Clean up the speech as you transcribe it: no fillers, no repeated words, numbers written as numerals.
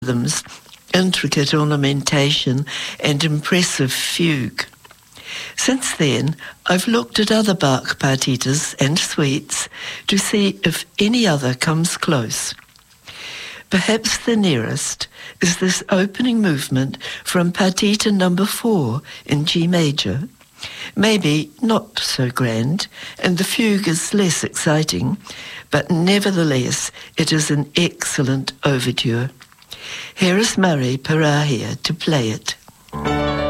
rhythms, intricate ornamentation and impressive fugue. Since then, I've looked at other Bach partitas and suites to see if any other comes close. Perhaps the nearest is this opening movement from Partita number 4 in G major. Maybe not so grand, and the fugue is less exciting, but nevertheless it is an excellent overture. Here is Murray Perahia to play it.